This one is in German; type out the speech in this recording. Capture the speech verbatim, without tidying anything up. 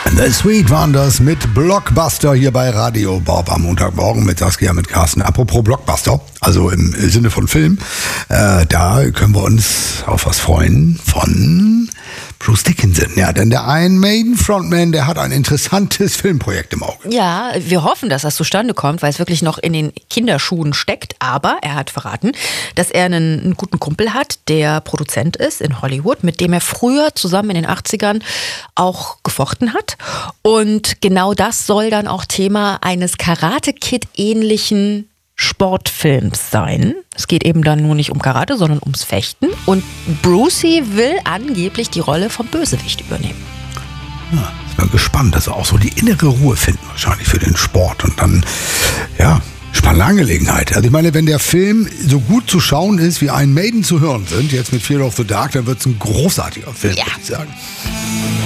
The Sweet waren das mit Blockbuster hier bei Radio Bob am Montagmorgen mit Saskia, mit Carsten. Apropos Blockbuster, also im Sinne von Film, äh, da können wir uns auf was freuen von Bruce Dickinson. Ja, denn der Iron Maiden Frontman, der hat ein interessantes Filmprojekt im Auge. Ja, wir hoffen, dass das zustande kommt, weil es wirklich noch in den Kinderschuhen steckt. Aber er hat verraten, dass er einen, einen guten Kumpel hat, der Produzent ist in Hollywood, mit dem er früher zusammen in den achtzigern auch gefochten hat. Und genau das soll dann auch Thema eines Karate-Kid-ähnlichen Sportfilms sein. Es geht eben dann nur nicht um Karate, sondern ums Fechten. Und Brucey will angeblich die Rolle vom Bösewicht übernehmen. Ja, ich bin gespannt. Also auch so die innere Ruhe finden wahrscheinlich für den Sport. Und dann, ja, spannende Angelegenheit. Also ich meine, wenn der Film so gut zu schauen ist, wie Iron Maiden zu hören sind, jetzt mit Fear of the Dark, dann wird es ein großartiger Film, ja. würde ich sagen.